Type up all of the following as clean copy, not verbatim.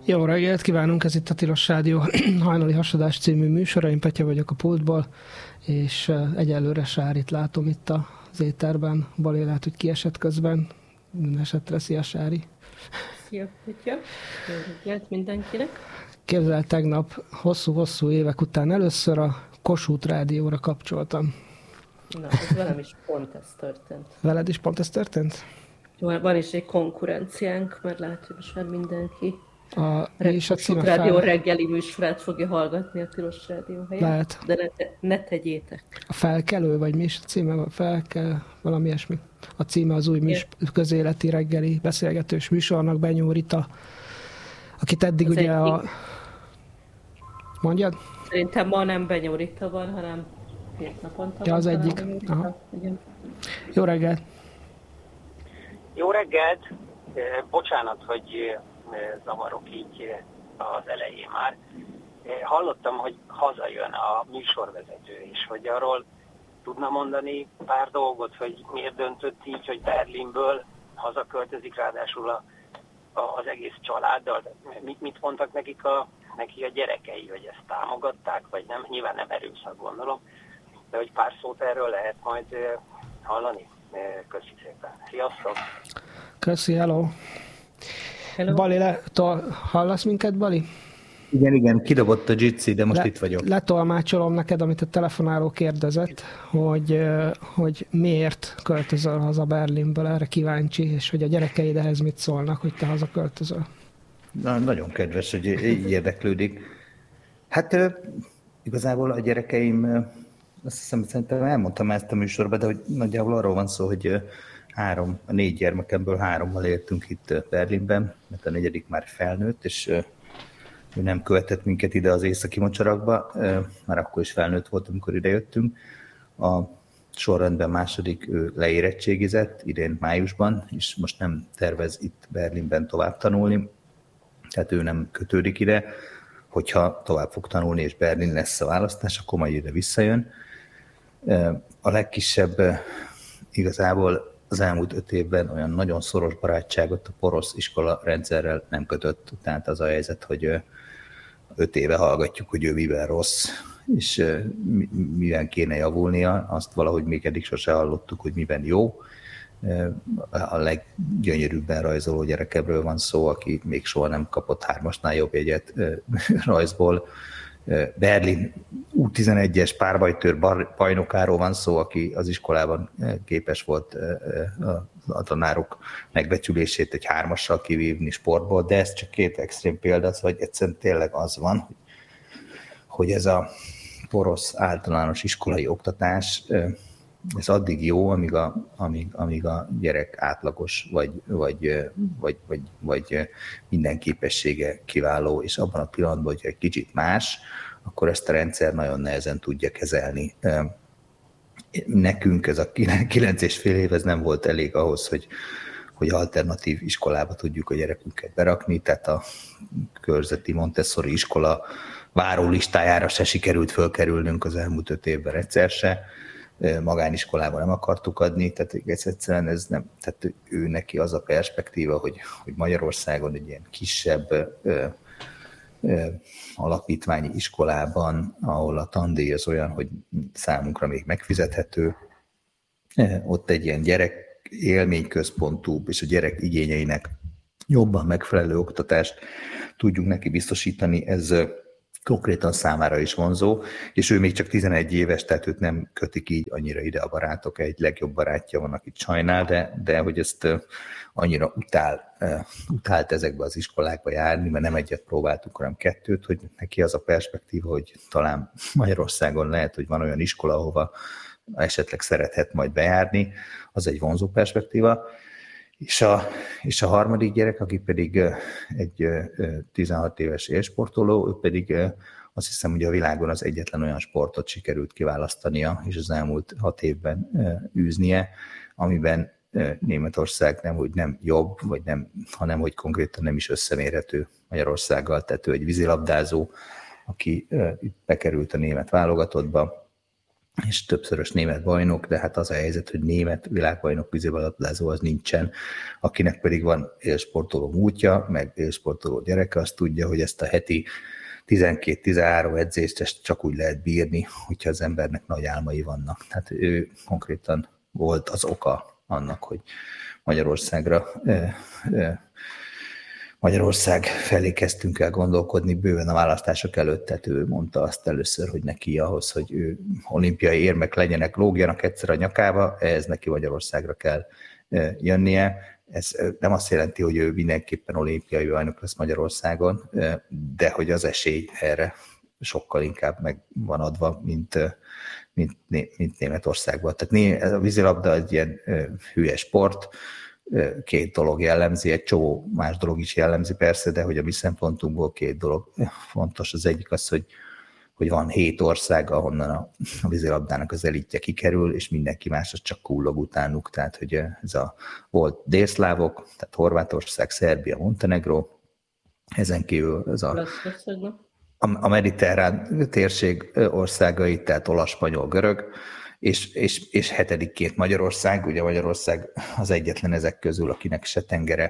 Jó reggelt kívánunk, ez itt a Tilos Rádió hajnali hasadás című műsora, én Petya vagyok a pultból, és egyelőre Sárit látom itt az éterben. Bali lehet, hogy kiesett közben. Minden esetre, szia Sári! Szia Petya! Jó reggelt mindenkinek! Képzeld, tegnap hosszú-hosszú évek után először a Kossuth Rádióra kapcsoltam. Na, ez velem is pont ez történt. Veled is pont ez történt? Van is egy konkurenciánk, mert lehet, hogy most már mindenki és a Kossuth Rádió reggeli műsorát fogja hallgatni a Tilos Rádió helyett. Lehet. De ne tegyétek. A felkelő, vagy mi is a címe? Valami ilyesmi. A címe az új közéleti reggeli beszélgetős műsornak, Benyó Rita, akit eddig az ugye Mondjad? Szerintem ma nem Benyó Rita van, hanem 2 naponta. Ja, az egyik. Jó reggelt! Jó reggelt! Bocsánat, hogy zavarok így az elején már. Hallottam, hogy hazajön a műsorvezető, és hogy arról tudna mondani pár dolgot, hogy miért döntött így, hogy Berlinből hazaköltözik, ráadásul az egész családdal. Mit mondtak neki a gyerekei, hogy ezt támogatták, vagy nem? Nyilván nem erőszak, gondolom, de hogy pár szót erről lehet majd hallani. Köszi szépen. Sziasztok! Köszi, hello! Bali, hallasz minket, Bali? Igen, kidobott a Jitsi, de most itt vagyok. Letolmácsolom neked, amit a telefonáló kérdezett, hogy miért költözöl haza Berlinből, erre kíváncsi, és hogy a gyerekeid ehhez mit szólnak, hogy te hazaköltözöl. Nagyon kedves, hogy így érdeklődik. Hát igazából a gyerekeim, azt hiszem, szerintem elmondtam ezt a műsorban, de hogy nagyjából arról van szó, hogy 4 gyermekemből 3-mal éltünk itt Berlinben, mert a 4. már felnőtt, és ő nem követett minket ide az északi mocsarakba, már akkor is felnőtt volt, amikor idejöttünk. A sorrendben második ő leérettségizett idén májusban, és most nem tervez itt Berlinben tovább tanulni, tehát ő nem kötődik ide. Hogyha tovább fog tanulni, és Berlin lesz a választás, akkor majd ide visszajön. A legkisebb igazából az elmúlt 5 évben olyan nagyon szoros barátságot a porosz iskola rendszerrel nem kötött. Tehát az a helyzet, hogy 5 éve hallgatjuk, hogy ő miben rossz, és miben kéne javulnia, azt valahogy még eddig sose hallottuk, hogy miben jó. A leggyönyörűbben rajzoló gyerekemről van szó, aki még soha nem kapott 3-asnál jobb jegyet rajzból. Berlin U11-es párbajtőr bajnokáról van szó, aki az iskolában képes volt a tanárok megbecsülését egy 3-assal kivívni sportból, de ez csak 2 extrém példa, szóval egyszerűen tényleg az van, hogy ez a porosz általános iskolai oktatás, ez addig jó, amíg a gyerek átlagos, vagy minden képessége kiváló, és abban a pillanatban, hogy egy kicsit más, akkor ezt a rendszer nagyon nehezen tudja kezelni. Nekünk ez a 9,5 év ez nem volt elég ahhoz, hogy alternatív iskolába tudjuk a gyerekünket berakni, tehát a körzeti Montessori iskola várólistájára se sikerült fölkerülnünk az elmúlt 5 évben egyszer se. Magániskolában nem akartuk adni, tehát egyszerűen ez nem, tehát ő neki az a perspektíva, hogy Magyarországon egy ilyen kisebb alapítványi iskolában, ahol a tandíj az olyan, hogy számunkra még megfizethető, ott egy ilyen gyerek élményközpontú és a gyerek igényeinek jobban megfelelő oktatást tudjunk neki biztosítani, ez konkrétan számára is vonzó, és ő még csak 11 éves, tehát őt nem kötik így annyira ide a barátok, egy legjobb barátja van, akit sajnál, de hogy ezt annyira utált ezekbe az iskolákba járni, mert nem egyet próbáltuk, hanem 2, hogy neki az a perspektíva, hogy talán Magyarországon lehet, hogy van olyan iskola, ahova esetleg szerethet majd bejárni, az egy vonzó perspektíva. És a harmadik gyerek, aki pedig egy 16 éves élsportoló, ő pedig azt hiszem, hogy a világon az egyetlen olyan sportot sikerült kiválasztania, és az elmúlt 6 évben űznie, amiben Németország nem jobb, vagy nem, hanem hogy konkrétan nem is összemérhető Magyarországgal, tehát ő egy vízilabdázó, aki bekerült a német válogatottba, és többszörös német bajnok, de hát az a helyzet, hogy német világbajnok vízilabdázó az nincsen, akinek pedig van élsportoló múltja, meg élsportoló gyereke, azt tudja, hogy ezt a heti 12-13 edzést ezt csak úgy lehet bírni, hogyha az embernek nagy álmai vannak. Tehát ő konkrétan volt az oka annak, hogy Magyarország felé kezdtünk el gondolkodni bőven a választások előtt, tehát ő mondta azt először, hogy neki ahhoz, hogy ő olimpiai érmek legyenek, lógjanak egyszer a nyakába, ehhez neki Magyarországra kell jönnie. Ez nem azt jelenti, hogy ő mindenképpen olimpiai bajnok lesz Magyarországon, de hogy az esély erre sokkal inkább meg van adva, mint Németországban. Tehát a vízilabda egy ilyen hülye sport, két dolog jellemzi, egy csomó más dolog is jellemzi persze, de hogy a mi szempontunkból két dolog fontos. Az egyik az, hogy van 7 ország, ahonnan a vízilabdának az elitje kikerül, és mindenki más az csak kullog utánuk. Tehát, hogy ez volt délszlávok, tehát Horvátország, Szerbia, Montenegro, ezen kívül ez a mediterrán térség országai, tehát olasz, spanyol, görög, és hetedikként Magyarország, ugye Magyarország az egyetlen ezek közül, akinek se tengere,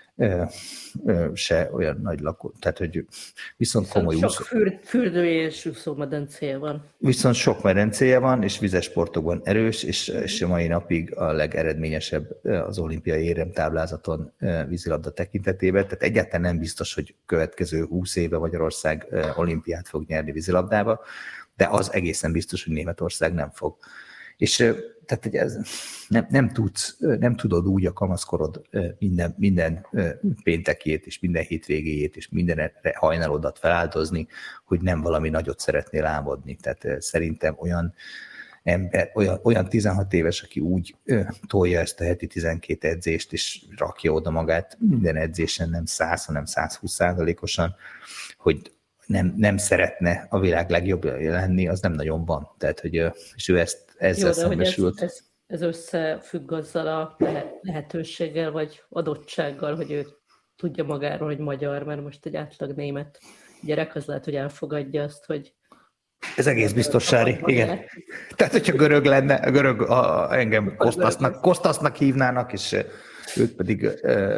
se olyan nagy lakó, tehát hogy viszont komoly sok fürdője és úszómedencéje van. Viszont sok medencéje van, és vizes sportokban erős, és a mai napig a legeredményesebb az olimpiai éremtáblázaton vízilabda tekintetében, tehát egyáltalán nem biztos, hogy következő 20 évben Magyarország olimpiát fog nyerni vízilabdába, de az egészen biztos, hogy Németország nem fog. És tehát hogy ez, nem tudod úgy a kamaszkorod minden péntekét, és minden hétvégéjét, és minden hajnalodat feláldozni, hogy nem valami nagyot szeretnél álmodni. Tehát szerintem olyan ember, olyan 16 éves, aki úgy tolja ezt a heti 12 edzést, és rakja oda magát minden edzésen, nem 100, hanem 120%-osan, hogy nem szeretne a világ legjobb lenni, az nem nagyon van. Tehát, hogy és ő ezzel szembesült. Ez összefügg azzal a lehetőséggel, vagy adottsággal, hogy ő tudja magáról, hogy magyar, mert most egy átlag német gyerek, az lehet, hogy elfogadja azt, hogy... Ez egész biztos, Sári, igen. Tehát, hogyha görög lenne, engem Kostasznak hívnának, és ők pedig...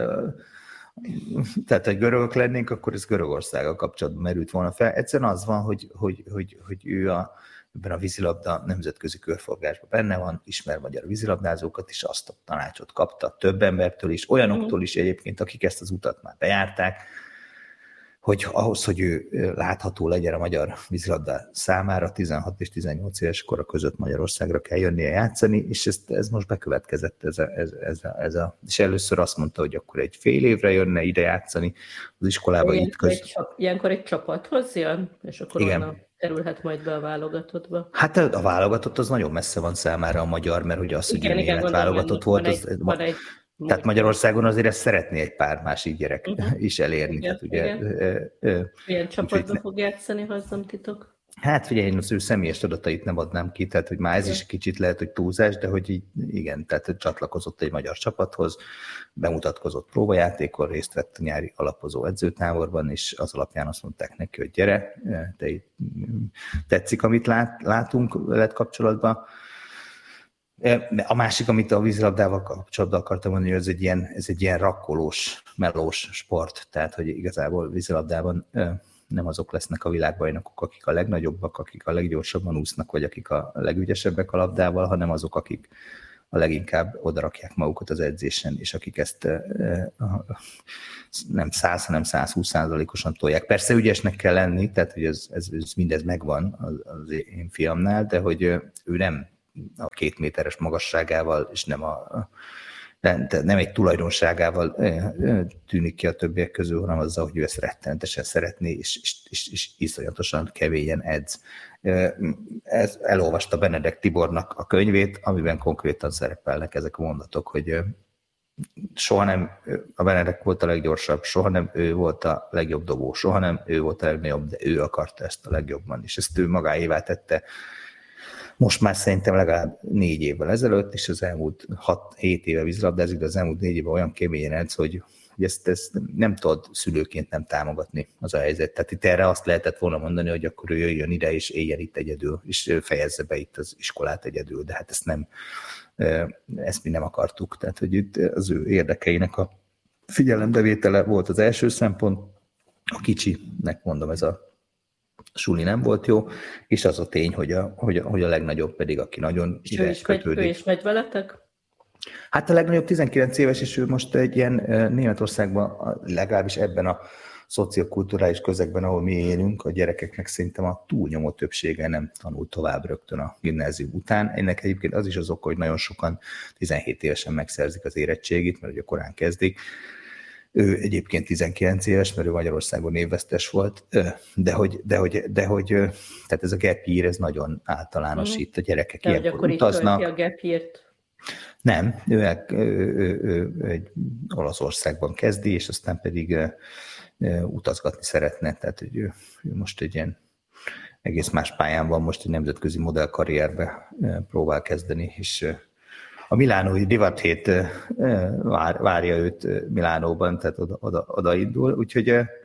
Tehát, ha görögök lennénk, akkor ez Görögországgal kapcsolatban merült volna fel. Egyszerűen az van, hogy ő ebben a vízilabda nemzetközi körforgásban benne van, ismer magyar vízilabdázókat, és azt a tanácsot kapta több embertől is, olyanoktól is egyébként, akik ezt az utat már bejárták, hogy ahhoz, hogy ő látható legyen a magyar vízilabda számára, 16 és 18 éves kora között Magyarországra kell jönnie játszani, és ez most bekövetkezett, és először azt mondta, hogy akkor egy fél évre jönne ide játszani az iskolába. Ilyenkor egy csapathoz jön, és akkor onnan kerülhet majd be a válogatottba. Hát a válogatott az nagyon messze van számára a magyar, mert ugye az, hogy német válogatott volt, tehát Magyarországon azért ezt szeretné egy pár másik gyerek is elérni. Igen, tehát ugye, milyen csapatban fog játszani, ha az nem titok? Hát figyelj, én az ő személyes adatait nem adnám ki, tehát hogy már ez is kicsit lehet, hogy túlzás, de hogy így, igen, tehát csatlakozott egy magyar csapathoz, bemutatkozott próbajátékon, részt vett a nyári alapozó edzőtáborban, és az alapján azt mondták neki, hogy gyere, te tetszik, amit látunk veled kapcsolatban. A másik, amit a vízilabdával kapcsolatban akartam mondani, hogy ez egy ilyen rakkolós, melós sport, tehát hogy igazából vízilabdában nem azok lesznek a világbajnokok, akik a legnagyobbak, akik a leggyorsabban úsznak, vagy akik a legügyesebbek a labdával, hanem azok, akik a leginkább odarakják magukat az edzésen, és akik ezt nem 100, hanem 120%-osan tolják. Persze ügyesnek kell lenni, tehát hogy ez mindez megvan az én fiamnál, de hogy ő nem a 2 méteres magasságával, és nem egy tulajdonságával tűnik ki a többiek közül, hanem azzal, hogy ő ezt rettenetesen szeretné, és iszonyatosan kevélyen edz. Elolvasta Benedek Tibornak a könyvét, amiben konkrétan szerepelnek ezek a mondatok, hogy soha nem a Benedek volt a leggyorsabb, soha nem ő volt a legjobb dobó, soha nem ő volt a legnagyobb, de ő akarta ezt a legjobban, és ezt ő magáévá tette. Most már szerintem legalább 4 évvel ezelőtt, és az elmúlt 6-7 éve vízilabdázik, de az elmúlt 4 évben olyan keményen edz, hogy hogy ezt nem tudod szülőként nem támogatni, az a helyzet. Tehát itt erre azt lehetett volna mondani, hogy akkor ő jöjjön ide, és éljen itt egyedül, és fejezze be itt az iskolát egyedül, de hát ezt mi nem akartuk. Tehát, hogy itt az ő érdekeinek a figyelembevétele volt az első szempont. A kicsinek mondom, ez a suli nem volt jó, és az a tény, hogy a legnagyobb pedig, aki nagyon ide kötődik. Ő is megy veletek? Hát a legnagyobb 19 éves, és ő most egy ilyen Németországban, legalábbis ebben a szociokulturális közegben, ahol mi élünk, a gyerekeknek szerintem a túlnyomó többsége nem tanul tovább rögtön a gimnázium után. Ennek egyébként az is az oka, hogy nagyon sokan 17 évesen megszerzik az érettségit, mert ugye korán kezdik. Ő egyébként 19 éves, mert ő Magyarországon évvesztes volt, de hogy tehát ez a gap year, ez nagyon általános itt, a gyerekek ilyenkor utaznak. De hogy akkor itt tölti a gap year-t? Nem, ő egy Olaszországban kezdi, és aztán pedig utazgatni szeretne, tehát hogy ő most egy ilyen egész más pályán van, most egy nemzetközi modellkarrierbe próbál kezdeni, és a milánói divathét várja őt Milánóban, tehát oda indul, úgyhogy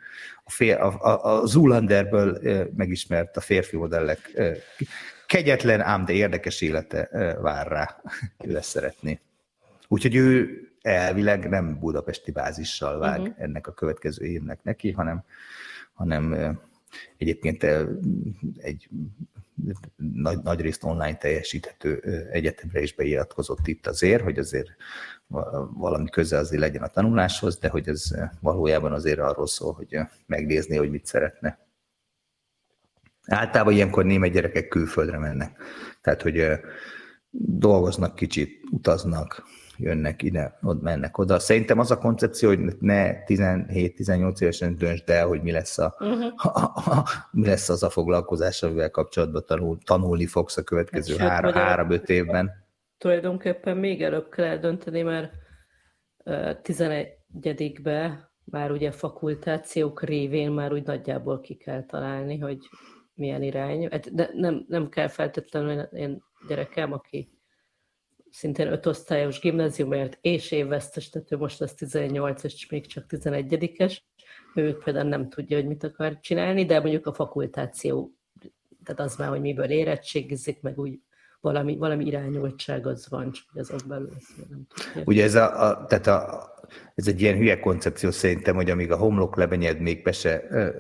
a Zoolanderből megismert a férfi modellek kegyetlen, ám de érdekes élete vár rá, ő ezt szeretné. Úgyhogy ő elvileg nem budapesti bázissal vág ennek a következő évnek neki, hanem egyébként egy nagyrészt online teljesíthető egyetemre is beiratkozott itt azért, hogy azért valami köze azért legyen a tanuláshoz, de hogy ez valójában azért arról szól, hogy megnézni, hogy mit szeretne. Általában ilyenkor német gyerekek külföldre mennek. Tehát, hogy dolgoznak kicsit, utaznak, jönnek ide, ott mennek oda. Szerintem az a koncepció, hogy ne 17-18 évesen döntsd el, hogy mi lesz mi lesz az a foglalkozás, amivel kapcsolatban tanulni fogsz a következő 3-5 évben. Tulajdonképpen még előbb kell eldönteni, mert 11-be már ugye fakultációk révén már úgy nagyjából ki kell találni, hogy milyen irány. De nem kell feltétlenül én gyerekem, aki szintén 5 osztályos gimnáziumért és évvesztes, tehát ő most lesz 18, és még csak 11-es. Ő például nem tudja, hogy mit akar csinálni, de mondjuk a fakultáció, tehát az már, hogy miből érettségizik, meg úgy valami irányultság az van, csak azok belül ezt nem tudja. Ugye ez egy ilyen hülye koncepció szerintem, hogy amíg a homloklebenyed még be se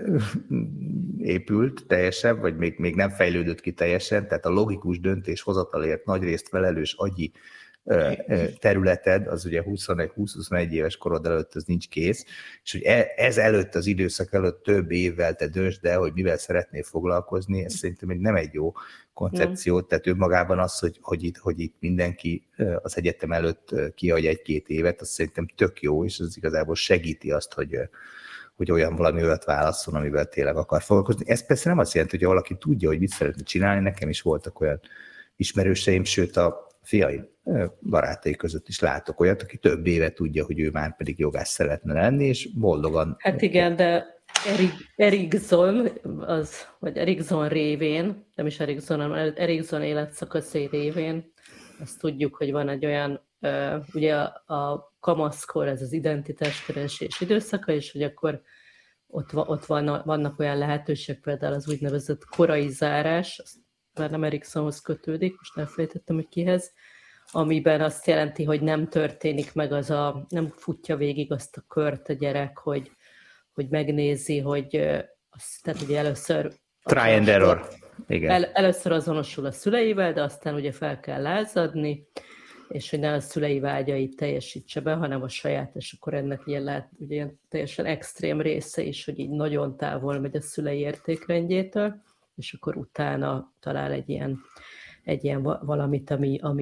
épült teljesen, vagy még nem fejlődött ki teljesen, tehát a logikus döntéshozatalért nagyrészt felelős agyi területed, az ugye 20-21 éves korod előtt az nincs kész, és hogy ez előtt, az időszak előtt több évvel te döntsd el, hogy mivel szeretnél foglalkozni, ez szerintem nem egy jó koncepció, tehát önmagában az, hogy itt mindenki az egyetem előtt kiadja 1-2 évet, az szerintem tök jó, és az igazából segíti azt, hogy olyan valami olyat válasszon, amivel tényleg akar foglalkozni. Ez persze nem azt jelenti, hogy valaki tudja, hogy mit szeretne csinálni, nekem is voltak olyan ismerőseim, sőt a fiaim barátai között is látok olyat, aki több éve tudja, hogy ő már pedig jogász szeretne lenni, és boldogan... Hát igen, de Erikson révén, nem is Erikson, hanem Erikson életszakaszai révén, azt tudjuk, hogy van egy olyan, ugye a kamaszkor, ez az identitáskeresés időszaka, és hogy akkor ott vannak olyan lehetőségek, például az úgynevezett korai zárás, már nem Eriksonhoz kötődik, most elfelejtettem, hogy kihez, amiben azt jelenti, hogy nem történik meg nem futja végig azt a kört a gyerek, hogy megnézi, hogy tehát ugye először... Try and error. Igen. Először azonosul a szüleivel, de aztán ugye fel kell lázadni, és hogy ne a szülei vágyait teljesítse be, hanem a saját, és akkor ennek ugye ilyen teljesen extrém része is, hogy így nagyon távol megy a szülei értékrendjétől, és akkor utána talál egy ilyen valamit, ami